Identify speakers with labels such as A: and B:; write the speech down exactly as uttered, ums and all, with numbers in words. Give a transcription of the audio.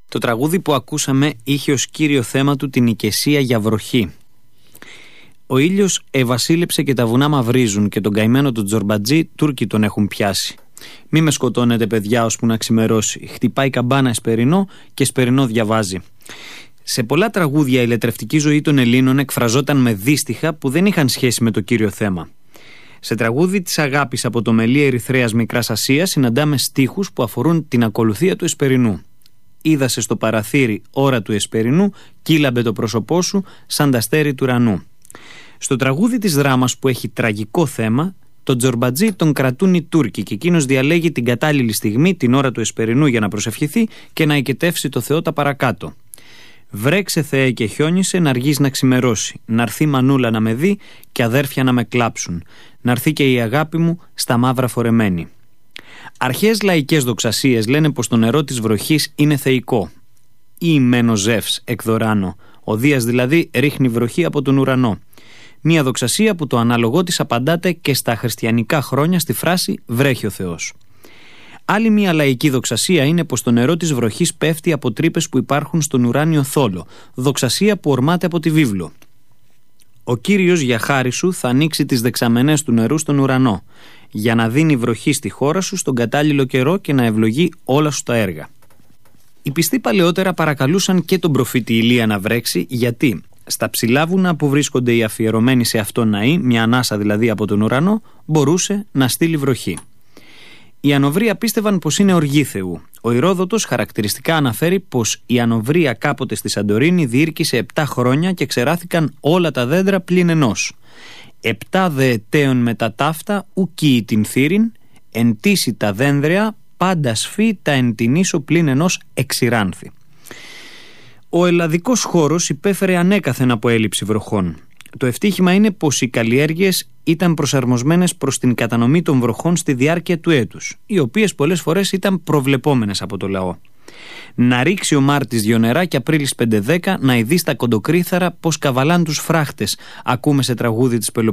A: Το τραγούδι που ακούσαμε είχε ως κύριο θέμα του την οικεσία για βροχή. Ο ήλιος ευασίλεψε και τα βουνά μαυρίζουν και τον καημένο του Τζορμπατζή Τούρκοι τον έχουν πιάσει. Μη με σκοτώνετε παιδιά ώσπου να ξημερώσει. Χτυπάει καμπάνα εσπερινό και εσπερινό διαβάζει. Σε πολλά τραγούδια η λετρευτική ζωή των Ελλήνων εκφραζόταν με δύστιχα που δεν είχαν σχέση με το κύριο θέμα. Σε τραγούδι της αγάπης από το μελί Ερυθρέας Μικράς Ασίας συναντάμε στίχους που αφορούν την ακολουθία του εσπερινού. Είδασε στο παραθύρι ώρα του εσπερινού, κύλαμπε το πρόσωπό σου σαν τα αστέρι του ουρανού. Στο τραγούδι της δράμας που έχει τραγικό θέμα, τον Τζορμπατζή τον κρατούν οι Τούρκοι και εκείνος διαλέγει την κατάλληλη στιγμή, την ώρα του εσπερινού, για να προσευχηθεί και να οικετεύσει το Θεό τα παρακάτω. Βρέξε Θεέ και χιόνισε, να αργείς να ξημερώσει. Να'ρθεί μανούλα να με δει και αδέρφια να με κλάψουν. Να'ρθεί και η αγάπη μου στα μαύρα φορεμένη. Αρχαίες λαϊκές δοξασίες λένε πως το νερό της βροχής είναι θεϊκό. Ή μένω Ζεύς εκ δωράνο. Ο Δίας δηλαδή ρίχνει βροχή από τον ουρανό. Μία δοξασία που το ανάλογό της απαντάται και στα χριστιανικά χρόνια στη φράση «βρέχει ο Θεός». Άλλη μία λαϊκή δοξασία είναι πως το νερό της βροχής πέφτει από τρύπες που υπάρχουν στον ουράνιο θόλο, δοξασία που ορμάται από τη βίβλο. Ο Κύριος για χάρη σου θα ανοίξει τις δεξαμενές του νερού στον ουρανό, για να δίνει βροχή στη χώρα σου στον κατάλληλο καιρό και να ευλογεί όλα σου τα έργα. Οι πιστοί παλαιότερα παρακαλούσαν και τον προφήτη Ηλία να βρέξει, γιατί στα ψηλά βουνά που βρίσκονται οι αφιερωμένοι σε αυτόν ναοί, μια ανάσα δηλαδή από τον ουρανό, μπορούσε να στείλει βροχή. Οι Ανοβρία πίστευαν πως είναι οργή Θεού. Ο Ηρόδοτος χαρακτηριστικά αναφέρει πως η Ανοβρία κάποτε στη Σαντορίνη διήρκησε επτά χρόνια και ξεράθηκαν όλα τα δέντρα πλην ενός. Επτά δε εταίων με τα ταύτα ουκεί την θύριν, εντύσει τα δένδρια, πάντα σφί τα εν την ίσο πλην ενός εξηράνθη. Ο ελλαδικός χώρος υπέφερε ανέκαθεν από έλλειψη βροχών. Το ευτύχημα είναι πως οι καλλιέργειες ήταν προσαρμοσμένες προς την κατανομή των βροχών στη διάρκεια του έτους, οι οποίες πολλές φορές ήταν προβλεπόμενες από το λαό. Να ρίξει ο Μάρτης δυο νερά και Απρίλης πέντε δέκα να ειδεί στα κοντοκρίθαρα πως καβαλάν τους φράχτες, ακούμε σε τραγούδι της Πελοποννήσου.